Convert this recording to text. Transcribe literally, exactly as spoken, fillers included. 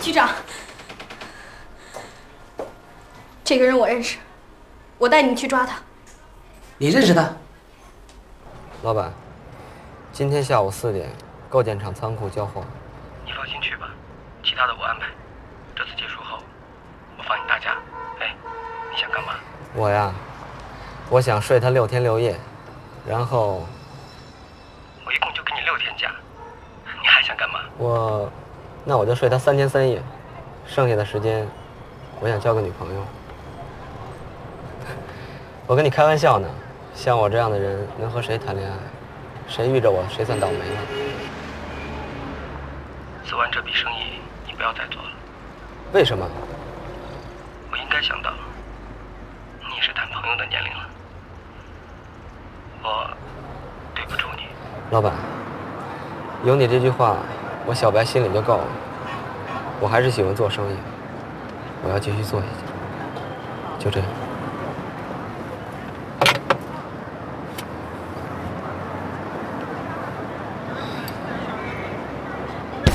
局长，这个人我认识，我带你去抓他。 你认识他？ 老板，今天下午四点，构建厂仓库交货。 你放心去吧，其他的我安排。这次结束后，我放你大假。哎，你想干嘛？ 我呀，我想睡他六天六夜，然后我一共就给你六天假，你还想干嘛？ 我，那我就睡他三天三夜，剩下的时间，我想交个女朋友。我跟你开玩笑呢，像我这样的人能和谁谈恋爱？谁遇着我，谁算倒霉了？ 做完这笔生意，你不要再做了。 为什么？ 我应该想到，你也是谈朋友的年龄了。我对不住你。 老板，有你这句话，我小白心里就够了。我还是喜欢做生意，我要继续做下去。就这样。